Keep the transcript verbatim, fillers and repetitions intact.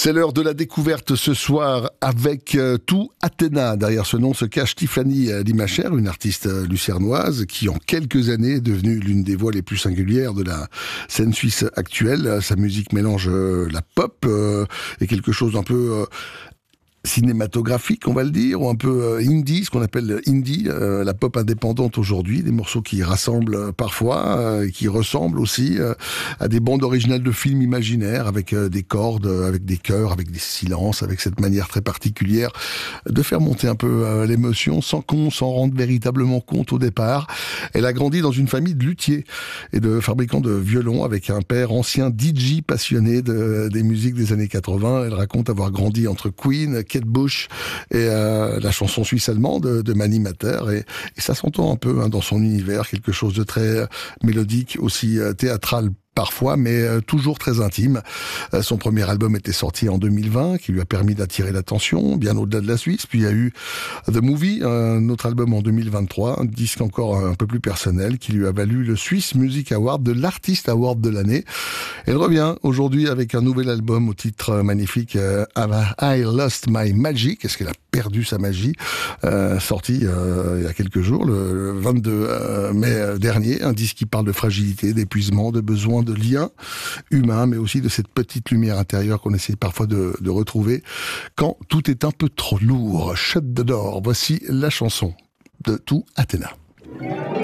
C'est l'heure de la découverte ce soir avec euh, tout Athéna. Derrière ce nom se cache Tiffany Limacher, une artiste lucernoise qui en quelques années est devenue l'une des voix les plus singulières de la scène suisse actuelle. Sa musique mélange euh, la pop euh, et quelque chose d'un peu... Euh, cinématographique, on va le dire, ou un peu euh, indie, ce qu'on appelle indie, euh, la pop indépendante aujourd'hui, des morceaux qui rassemblent euh, parfois, euh, et qui ressemblent aussi euh, à des bandes originales de films imaginaires, avec euh, des cordes, euh, avec des chœurs, avec des silences, avec cette manière très particulière de faire monter un peu euh, l'émotion, sans qu'on s'en rende véritablement compte au départ. Elle a grandi dans une famille de luthiers et de fabricants de violons, avec un père ancien D J passionné de, des musiques des années quatre-vingts. Elle raconte avoir grandi entre Queen, Kate Bush et euh, la chanson suisse allemande de, de Mani Mater, et, et ça s'entend un peu hein, dans son univers, quelque chose de très euh, mélodique, aussi euh, théâtral parfois, mais euh, toujours très intime. Euh, son premier album était sorti en deux mille vingt, qui lui a permis d'attirer l'attention, bien au-delà de la Suisse. Puis il y a eu The Movie, un autre album en deux mille vingt-trois, un disque encore un peu plus personnel, qui lui a valu le Swiss Music Award de l'Artist Award de l'année. Elle revient aujourd'hui avec un nouvel album au titre magnifique, euh, Have I Lost My Magic? Est-ce qu'elle a perdu sa magie? euh, Sorti euh, il y a quelques jours, le vingt-deux mai dernier, un disque qui parle de fragilité, d'épuisement, de besoin de liens humains, mais aussi de cette petite lumière intérieure qu'on essaie parfois de, de retrouver quand tout est un peu trop lourd. Shut the door. Voici la chanson de tout Athéna.